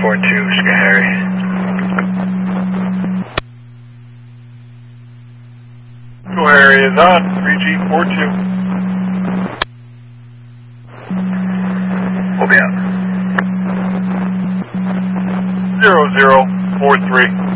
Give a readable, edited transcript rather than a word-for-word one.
3G42, Schoharie. Schoharie is on, 3G42. We'll be out. 0043.